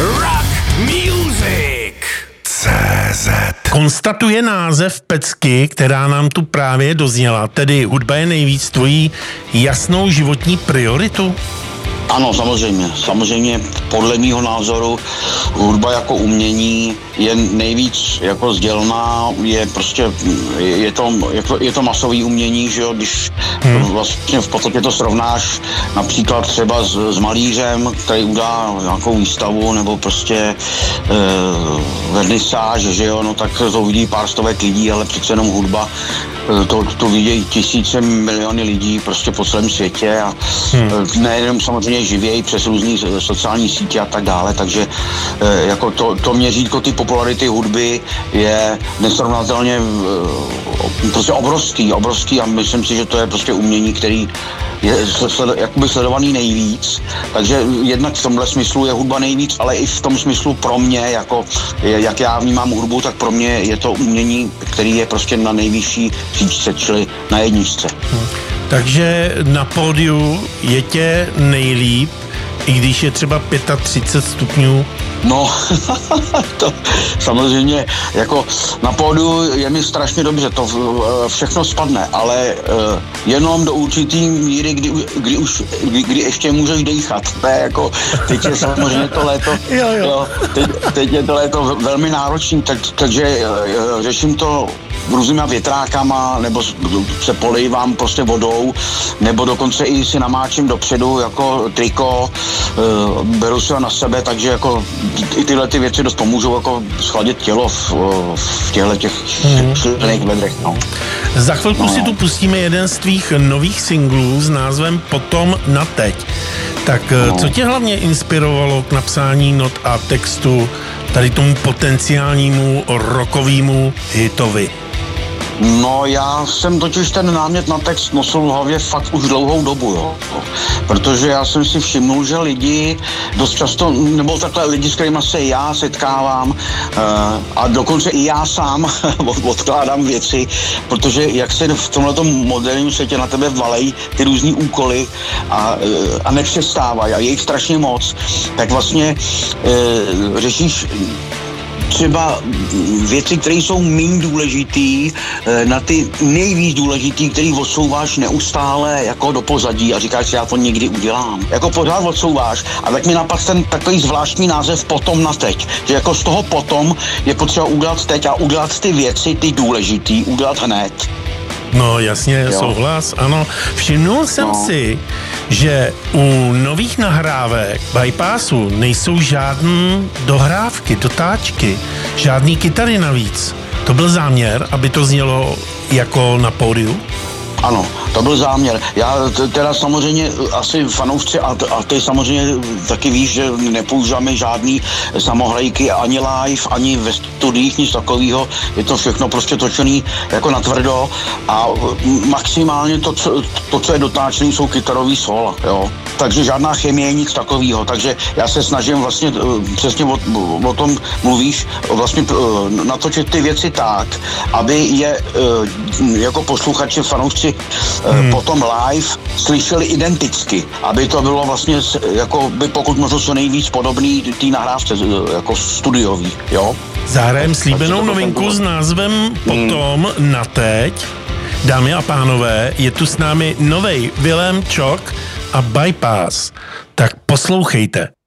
Rock Music CZ. Konstatuje název pecky, která nám tu právě dozněla, tedy hudba je nejvíc tvojí jasnou životní prioritu? Ano, samozřejmě. Samozřejmě podle mýho názoru hudba jako umění je nejvíc jako sdělná, je prostě, je to masový umění, že jo, když vlastně v podstatě to srovnáš například třeba s malířem, který udá nějakou výstavu nebo prostě vernisáž, že jo, no tak to uvidí pár stovek lidí, ale přece jenom hudba to vidějí tisíce, miliony lidí prostě po celém světě a nejenom samozřejmě živějí přes různý sociální sítě a tak dále, takže jako to měřítko ty popularity hudby je nesrovnatelně prostě obrovský a myslím si, že to je prostě umění, který je jakoby sledovaný nejvíc, takže jednak v tomhle smyslu je hudba nejvíc, ale i v tom smyslu pro mě, jako jak já vnímám hudbu, tak pro mě je to umění, který je prostě na nejvyšší příčce, čili na jedničce. Takže na pódiu je tě nejlíp, i když je třeba 35 stupňů? No, to samozřejmě, jako na pódiu je mi strašně dobře, to všechno spadne, ale jenom do určitý míry, kdy ještě můžeš dýchat. To je jako, teď je samozřejmě to léto, jo, teď je to léto velmi náročný, takže řeším to různýma větrákama, nebo se polejvám prostě vodou, nebo dokonce i si namáčím dopředu jako triko, beru se na sebe, takže jako i tyhle ty věci dost pomůžou jako schladit tělo v těchto těch šilných vedrech. No. Za chvilku si tu pustíme jeden z tvých nových singlů s názvem Potom na teď. Tak co tě hlavně inspirovalo k napsání not a textu tady tomu potenciálnímu rockovému hitovi? No, já jsem totiž ten námět na text nosil v hlavě fakt už dlouhou dobu, jo. Protože já jsem si všimnul, že lidi dost často, nebo takhle lidi, s kterými se já setkávám a dokonce i já sám odkládám věci, protože jak se v tomhletom moderním světě na tebe valejí ty různý úkoly a nepřestávají a je jich strašně moc, tak vlastně řešíš třeba věci, které jsou méně důležitý, na ty nejvíc důležitý, který odsouváš neustále jako do pozadí a říkáš si, já to někdy udělám. Jako pořád odsouváš a tak mi napadl ten takový zvláštní název Potom na teď. Že jako z toho potom je potřeba udělat teď a udělat ty věci, ty důležitý, udělat hned. No jasně, souhlas, ano. Všimnul jsem si, že u nových nahrávek Bypassu nejsou žádné dohrávky, dotáčky, žádný kytary navíc. To byl záměr, aby to znělo jako na pódiu? Ano, to byl záměr. Já teda samozřejmě asi fanoušci a ty samozřejmě taky víš, že nepoužíváme žádný samohrajky ani live, ani ve studiích, nic takového. Je to všechno prostě točený jako natvrdo a maximálně to, co je dotáčený, jsou kytarový sola, jo. Takže žádná chemie, nic takového. Takže já se snažím vlastně přesně o tom mluvíš, vlastně natočit ty věci tak, aby je jako posluchači, fanoušci potom live slyšeli identicky, aby to bylo vlastně jako by pokud možno co nejvíc podobný té nahrávce jako studiový, jo. Zahrajem slíbenou novinku s názvem Potom na teď. Dámy a pánové, je tu s námi novej Willem Čok a Bypass. Tak poslouchejte.